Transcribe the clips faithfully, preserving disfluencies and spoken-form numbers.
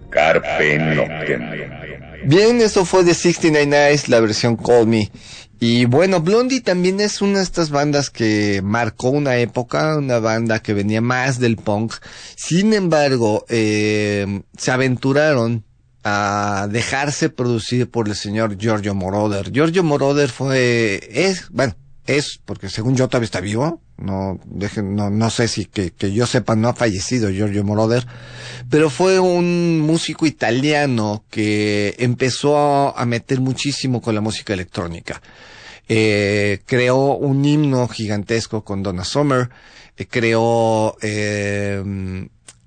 Carpe Noctem. Bien, eso fue de sesenta y nueve Eyes, la versión Call Me. Y bueno, Blondie también es una de estas bandas que marcó una época, una banda que venía más del punk. Sin embargo, eh, se aventuraron a dejarse producir por el señor Giorgio Moroder. Giorgio Moroder fue, es, bueno, es, porque según yo todavía está vivo, no, dejen, no, no sé si que, que yo sepa no ha fallecido Giorgio Moroder, pero fue un músico italiano que empezó a, a meter muchísimo con la música electrónica. Eh, creó un himno gigantesco con Donna Summer, eh, creó eh,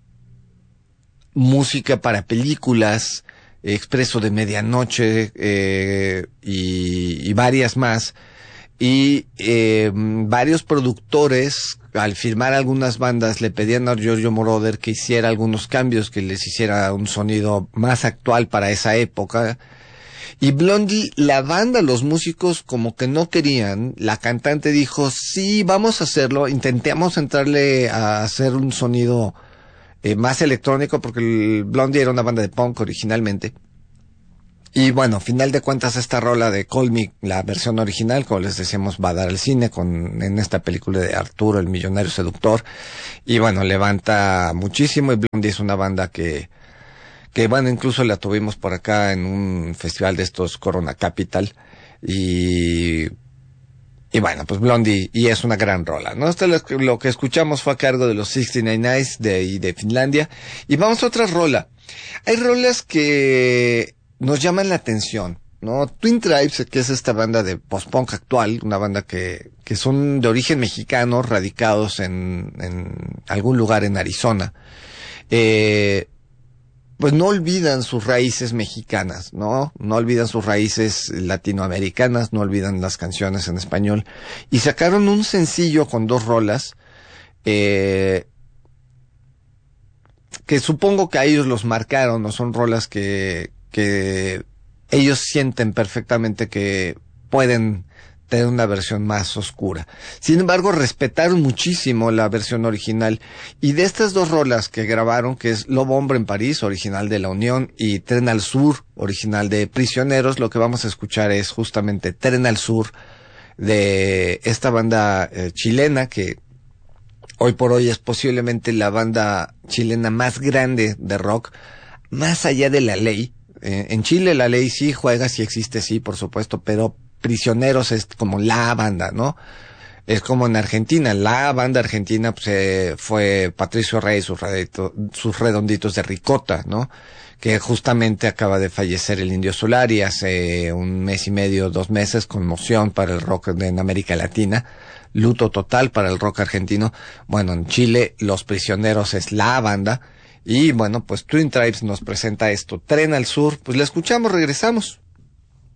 música para películas, Expreso de Medianoche eh, y, y varias más. Y eh, varios productores, al firmar algunas bandas, le pedían a Giorgio Moroder que hiciera algunos cambios, que les hiciera un sonido más actual para esa época. Y Blondie, la banda, los músicos como que no querían. La cantante dijo, sí, vamos a hacerlo. Intentamos entrarle a hacer un sonido eh, más electrónico, porque el Blondie era una banda de punk originalmente. Y bueno, final de cuentas, esta rola de Call Me, la versión original, como les decíamos, va a dar al cine con, en esta película de Arturo, el millonario seductor. Y bueno, levanta muchísimo, y Blondie es una banda que, que bueno, incluso la tuvimos por acá en un festival de estos Corona Capital. Y, y bueno, pues Blondie, y es una gran rola, ¿no? Esto lo, lo que escuchamos fue a cargo de los sesenta y nueve Eyes de, de Finlandia. Y vamos a otra rola. Hay rolas que nos llaman la atención, ¿no? Twin Tribes, que es esta banda de post-punk actual, una banda que, que son de origen mexicano, radicados en, en algún lugar en Arizona, eh, pues no olvidan sus raíces mexicanas, ¿no? No olvidan sus raíces latinoamericanas, no olvidan las canciones en español, y sacaron un sencillo con dos rolas, eh, que supongo que a ellos los marcaron, no son rolas que que ellos sienten perfectamente que pueden tener una versión más oscura. Sin embargo, respetaron muchísimo la versión original, y de estas dos rolas que grabaron, que es Lobo Hombre en París, original de La Unión, y Tren al Sur, original de Prisioneros, lo que vamos a escuchar es justamente Tren al Sur, de esta banda eh, chilena, que hoy por hoy es posiblemente la banda chilena más grande de rock, más allá de La Ley. En Chile La Ley sí juega, sí existe, sí, por supuesto, pero Prisioneros es como la banda, ¿no? Es como en Argentina, la banda argentina pues, eh, fue Patricio Rey, sus, redito, sus redonditos de ricota, ¿no? Que justamente acaba de fallecer el Indio Solari hace un mes y medio, dos meses, conmoción para el rock en América Latina, luto total para el rock argentino. Bueno, en Chile Los Prisioneros es la banda. Y bueno, pues Twin Tribes nos presenta esto, Tren al Sur. Pues la escuchamos, regresamos.